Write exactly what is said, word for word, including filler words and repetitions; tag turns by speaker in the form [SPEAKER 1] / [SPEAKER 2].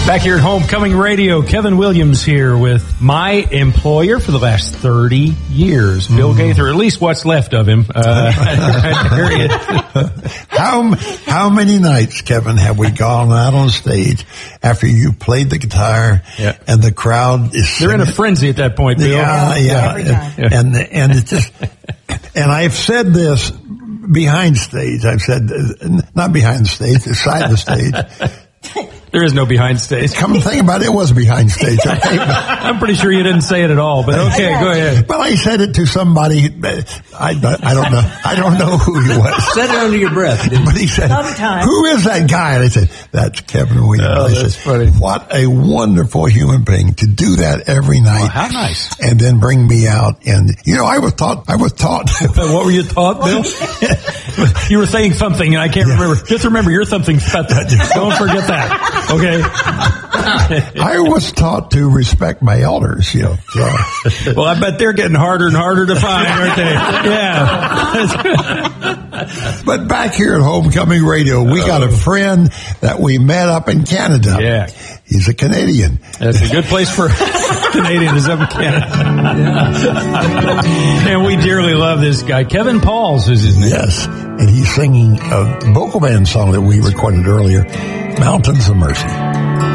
[SPEAKER 1] Back here at Homecoming Radio, Kevin Williams here with my employer for the last thirty years, Bill mm. Gaither, at least what's left of him. Uh,
[SPEAKER 2] how, how many nights, Kevin, have we gone out on stage after you played the guitar yeah. and the crowd is
[SPEAKER 1] They're in a frenzy at that point, Bill.
[SPEAKER 2] Yeah, yeah. yeah. And, and, and it's just, and I've said this behind stage. I've said, not behind stage, side the stage.
[SPEAKER 1] There is no behind stage.
[SPEAKER 2] Come and think about it, it was behind stage. Okay?
[SPEAKER 1] I'm pretty sure you didn't say it at all, but okay, go ahead.
[SPEAKER 2] But I said it to somebody, I, I don't know, I don't know who he was.
[SPEAKER 3] Said it under your breath. Didn't
[SPEAKER 2] but he said,
[SPEAKER 4] Sometime.
[SPEAKER 2] Who is that guy? And I said, that's Kevin Williams.
[SPEAKER 1] Oh,
[SPEAKER 2] I
[SPEAKER 1] that's
[SPEAKER 2] said,
[SPEAKER 1] funny.
[SPEAKER 2] What a wonderful human being to do that every night.
[SPEAKER 1] Oh, how nice.
[SPEAKER 2] And then bring me out. And, you know, I was taught, I was taught.
[SPEAKER 1] What were you taught, Bill? You were saying something, and I can't yeah. remember. Just remember, you're something special. Don't forget that. Okay?
[SPEAKER 2] I was taught to respect my elders, you know. So.
[SPEAKER 1] Well, I bet they're getting harder and harder to find, aren't they? Yeah.
[SPEAKER 2] But back here at Homecoming Radio, we got a friend that we met up in Canada.
[SPEAKER 1] Yeah.
[SPEAKER 2] He's a Canadian.
[SPEAKER 1] That's a good place for Canadian is up in Canada. Yeah. And we dearly love this guy. Kevin Pauls is his name.
[SPEAKER 2] Yes. And he's singing a vocal band song that we recorded earlier, Mountains of Mercy.